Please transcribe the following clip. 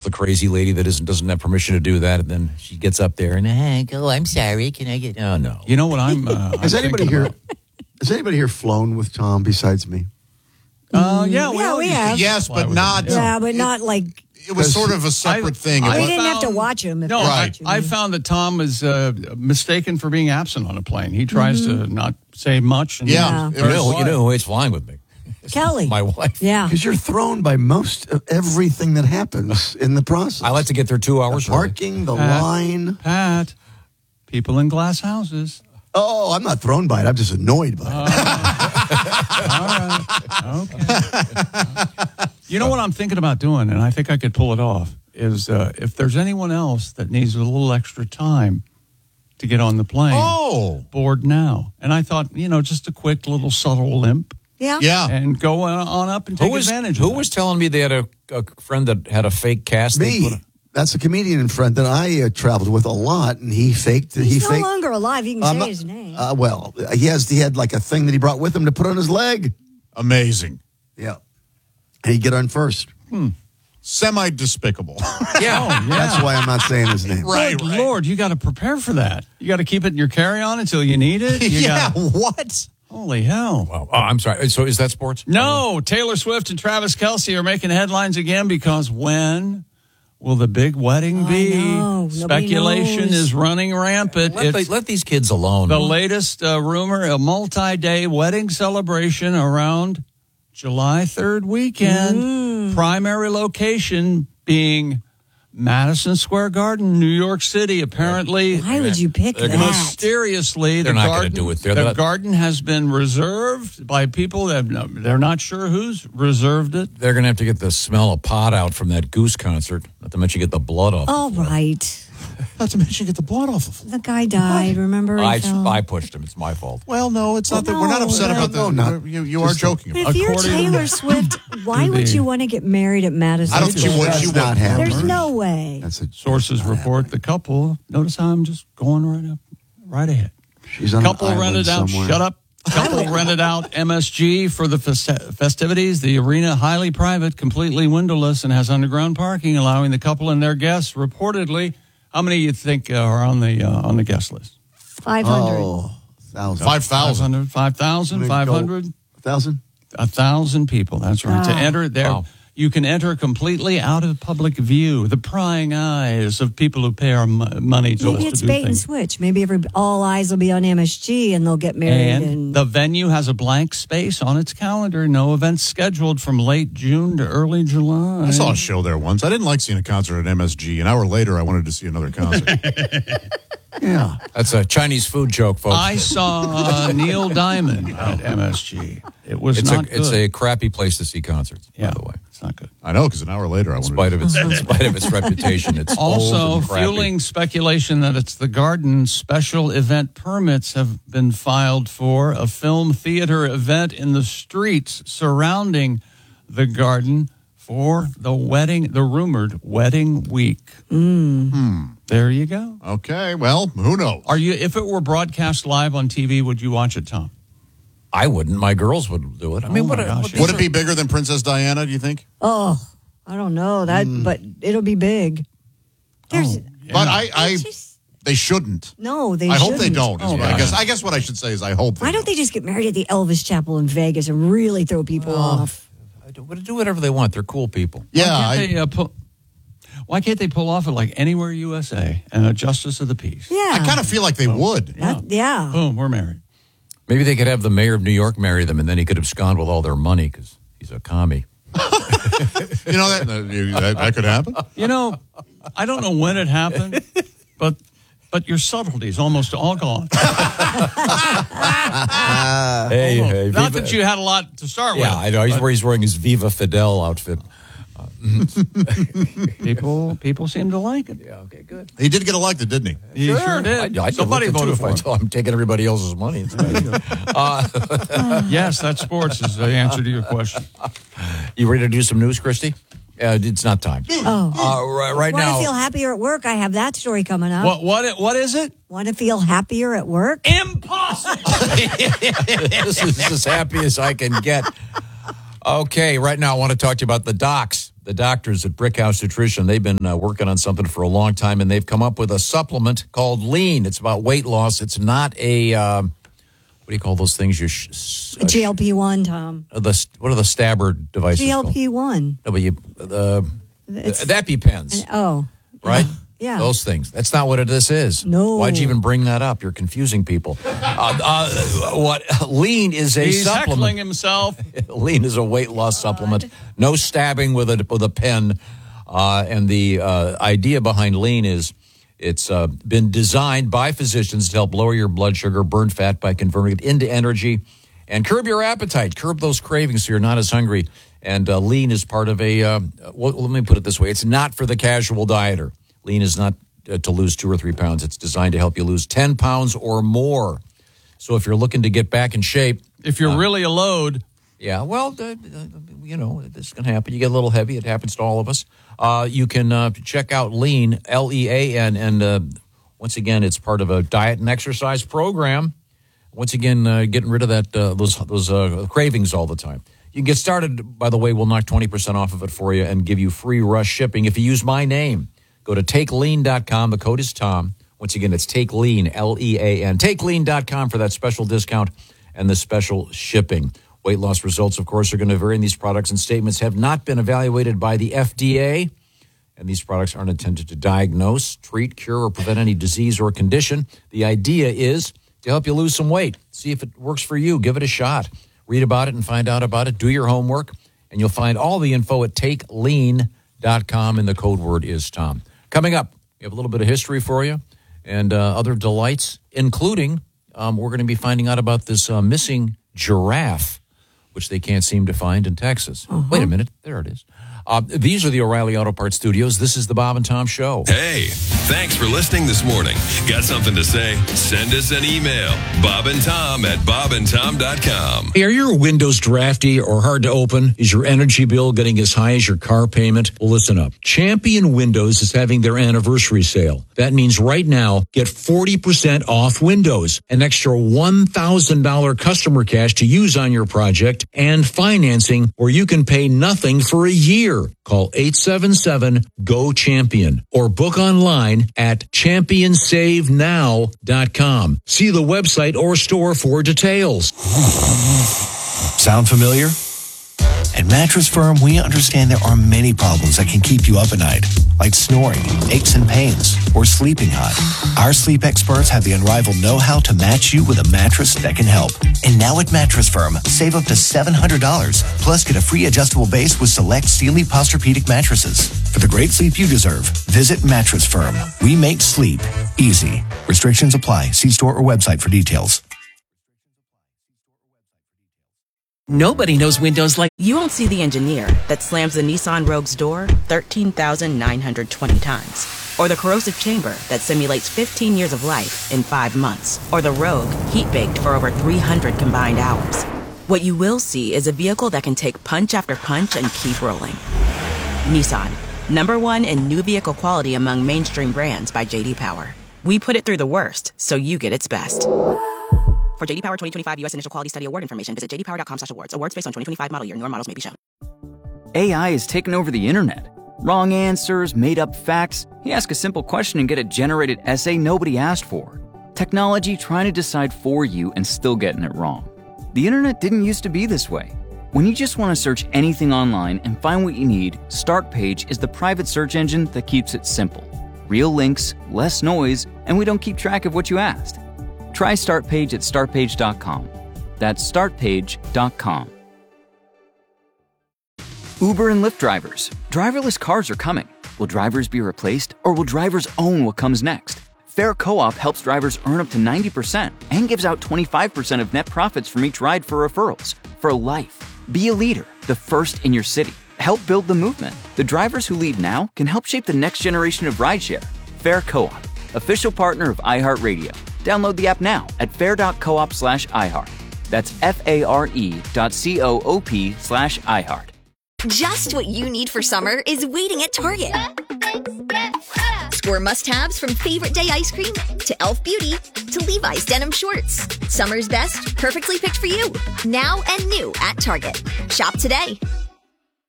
the crazy lady that doesn't have permission to do that, and then she gets up there and, I'm sorry, can I get... Oh, no. You know what I'm... Has anybody here flown with Tom besides me? Yeah, we have. Yes, but not... Yeah, but not like... It was sort of a separate thing. We didn't have to watch him. No, I found that Tom is mistaken for being absent on a plane. He tries to not say much. And You know who hates flying with me? Kelly. My wife. Yeah. Because you're thrown by most of everything that happens in the process. I like to get there 2 hours the parking, the line. Pat, people in glass houses. Oh, I'm not thrown by it. I'm just annoyed by it. All right. Okay. You know what I'm thinking about doing, and I think I could pull it off, is if there's anyone else that needs a little extra time to get on the plane, board now. And I thought, just a quick little subtle limp. Yeah. And go on up and take advantage of it. Who was telling me they had a friend that had a fake cast? Me. That's a comedian friend that I traveled with a lot, and he faked. He's no longer alive. You can say his name. Well, he had like a thing that he brought with him to put on his leg. Amazing. Yeah. And he'd get on first. Semi-despicable. Yeah. That's why I'm not saying his name. Right. Lord, you got to prepare for that. You got to keep it in your carry-on until you need it. What? Holy hell. Wow. Oh, I'm sorry. So is that sports? No, Taylor Swift and Travis Kelce are making headlines again because when will the big wedding be? Speculation is running rampant. Let these kids alone. The latest rumor, a multi-day wedding celebration around July 3rd weekend. Primary location being Madison Square Garden, New York City. Apparently, why would you pick that? Mysteriously, they're not going to do it. The garden has been reserved by people that they're not sure who's reserved it. They're going to have to get the smell of pot out from that Goose concert. Not to mention get the blood off. All right. Not to mention get the blood off of The guy died, remember? I pushed him. It's my fault. Well, no, it's not that. We're not upset about that. You are joking But about if you're Taylor Swift, why would you want to get married at Madison? I don't think she would not have. There's no way. Sources report the couple. Notice how I'm just going right ahead. She's on couple an island rented out. somewhere. Shut up. Couple rented out MSG for the festivities. The arena, highly private, completely windowless, and has underground parking, allowing the couple and their guests reportedly. How many you think are on the guest list? 500. Oh, 1,000. 5,000. 5,000, 500. 1,000? 1,000 people. That's right. To enter there, you can enter completely out of public view, the prying eyes of people who pay our money to Maybe it's bait and switch. Maybe all eyes will be on MSG and they'll get married. And the venue has a blank space on its calendar. No events scheduled from late June to early July. I saw a show there once. I didn't like seeing a concert at MSG. An hour later, I wanted to see another concert. Yeah. That's a Chinese food joke, folks. I saw Neil Diamond at MSG. It's not good. It's a crappy place to see concerts, by the way. It's not good. I know, because an hour later, in spite of its reputation, it's also old and crappy. fueling speculation that it's the garden. Special event permits have been filed for a film theater event in the streets surrounding the garden for the rumored wedding week. There you go. Okay, well, who knows? If it were broadcast live on TV, would you watch it, Tom? I wouldn't. My girls would do it. I mean, would it be bigger than Princess Diana, do you think? Oh, I don't know that, but it'll be big. But they shouldn't. No, they I shouldn't. hope they don't. I guess what I should say is I hope they Why don't they just get married at the Elvis Chapel in Vegas and really throw people off? Do whatever they want. They're cool people. Yeah. Why can't they pull off it like Anywhere USA and a Justice of the Peace? Yeah. I kind of feel like they would. Yeah. Boom, we're married. Maybe they could have the mayor of New York marry them, and then he could abscond with all their money because he's a commie. You know, that could happen. You know, I don't know when it happened, but your subtlety is almost all gone. Hey, not that you had a lot to start with. Yeah, I know. He's wearing his Viva Fidel outfit. People seem to like it. Yeah, okay, good. He did get elected, didn't he? He sure did. Somebody voted for him. I'm taking everybody else's money. Yes, that's sports is the answer to your question. You ready to do some news, Christy? It's not time. Right now. Want to feel happier at work? I have that story coming up. What is it? Want to feel happier at work? Impossible. This is as happy as I can get. Okay, right now I want to talk to you about the docks. the doctors at Brickhouse Nutrition, they've been working on something for a long time, and they've come up with a supplement called Lean. It's about weight loss. It's not a, what do you call those things? GLP-1, Tom. What are the stabber devices GLP-1. No, but that depends. Right? Yeah. Those things. That's not what this is. No. Why'd you even bring that up? You're confusing people. What Lean is a He's supplement. heckling himself. Lean is a weight loss supplement. No stabbing with a pen. And the idea behind Lean is it's been designed by physicians to help lower your blood sugar, burn fat by converting it into energy, and curb your appetite, curb those cravings so you're not as hungry. And Lean is part of a, let me put it this way. It's not for the casual dieter. Lean is not to lose 2 or 3 pounds. It's designed to help you lose 10 pounds or more. So if you're looking to get back in shape. If you're really a load. Yeah, well, you know, this can happen. You get a little heavy. It happens to all of us. You can check out Lean, Lean, and once again, it's part of a diet and exercise program. Once again, getting rid of that those cravings all the time. You can get started, by the way, we'll knock 20% off of it for you and give you free rush shipping if you use my name. Go to TakeLean.com. The code is Tom. Once again, it's TakeLean, Lean. TakeLean.com for that special discount and the special shipping. Weight loss results, of course, are going to vary, and these products and statements have not been evaluated by the FDA. And these products aren't intended to diagnose, treat, cure, or prevent any disease or condition. The idea is to help you lose some weight. See if it works for you. Give it a shot. Read about it and find out about it. Do your homework, and you'll find all the info at TakeLean.com, and the code word is Tom. Coming up, we have a little bit of history for you and other delights, including we're going to be finding out about this missing giraffe, which they can't seem to find in Texas. Wait a minute. There it is. These are the O'Reilly Auto Parts Studios. This is the Bob and Tom Show. Hey, thanks for listening this morning. Got something to say? Send us an email. bobandtom@bobandtom.com. Are your windows drafty or hard to open? Is your energy bill getting as high as your car payment? Well, listen up. Champion Windows is having their anniversary sale. That means right now, get 40% off windows, an extra $1,000 customer cash to use on your project, and financing where you can pay nothing for a year. Call 877-GO-CHAMPION or book online at championsavenow.com. See the website or store for details. Sound familiar? At Mattress Firm, we understand there are many problems that can keep you up at night, like snoring, aches and pains, or sleeping hot. Our sleep experts have the unrivaled know-how to match you with a mattress that can help. And now at Mattress Firm, save up to $700, plus get a free adjustable base with select Sealy Posturepedic mattresses. For the great sleep you deserve, visit Mattress Firm. We make sleep easy. Restrictions apply. See store or website for details. Nobody knows windows like you won't see the engineer that slams the Nissan Rogue's door 13,920 times. Or the corrosive chamber that simulates 15 years of life in 5 months. Or the Rogue heat-baked for over 300 combined hours. What you will see is a vehicle that can take punch after punch and keep rolling. Nissan, #1 in new vehicle quality among mainstream brands by J.D. Power. We put it through the worst, so you get its best. For J.D. Power 2025 U.S. Initial Quality Study Award information, visit jdpower.com/awards. Awards based on 2025 model year. Newer models may be shown. AI has taken over the internet. Wrong answers, made-up facts. You ask a simple question and get a generated essay nobody asked for. Technology trying to decide for you and still getting it wrong. The internet didn't used to be this way. When you just want to search anything online and find what you need, Startpage is the private search engine that keeps it simple. Real links, less noise, and we don't keep track of what you asked. Try Startpage at startpage.com. That's startpage.com. Uber and Lyft drivers. Driverless cars are coming. Will drivers be replaced, or will drivers own what comes next? Fair Co-op helps drivers earn up to 90% and gives out 25% of net profits from each ride for referrals. For life. Be a leader, the first in your city. Help build the movement. The drivers who lead now can help shape the next generation of rideshare. Fair Co-op, official partner of iHeartRadio. Download the app now at fair.coop/iHeart. That's FARE.coop/iHeart. Just what you need for summer is waiting at Target. Score must-haves from favorite day ice cream to Elf Beauty to Levi's denim shorts. Summer's best, perfectly picked for you. Now and new at Target. Shop today.